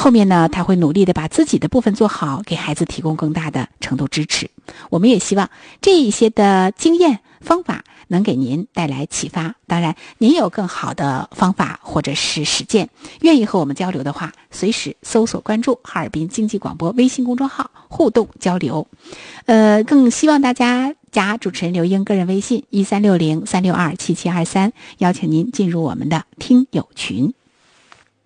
后面呢，他会努力的把自己的部分做好，给孩子提供更大的程度支持。我们也希望这一些的经验方法能给您带来启发。当然，您有更好的方法或者是实践，愿意和我们交流的话，随时搜索关注哈尔滨经济广播微信公众号互动交流。更希望大家加主持人刘英个人微信1360-362-7723，邀请您进入我们的听友群。